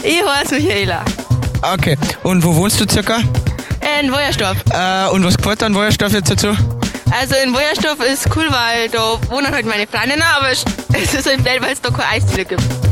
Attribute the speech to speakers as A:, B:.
A: Ich heiße Michaela.
B: Okay. Und wo wohnst du circa?
A: In Wojersdorf.
B: Und was gefällt dir an Wojersdorf jetzt dazu?
A: Also in Wojersdorf ist cool, weil da wohnen halt meine Freundinnen, aber es ist halt blöd, weil es da keine Eisdiele gibt.